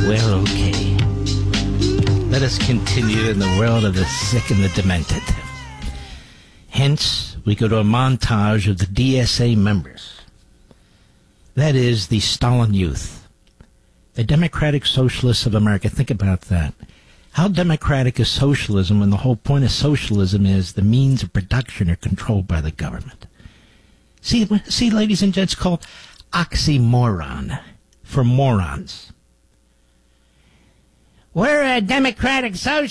We're okay. Let us continue in the world of the sick and the demented. Hence, we go to a montage of the DSA members. That is the Stalin Youth. The Democratic Socialists of America. Think about that. How democratic is socialism when the whole point of socialism is the means of production are controlled by the government? See, ladies and gents, called oxymoron for morons. We're a democratic socialist.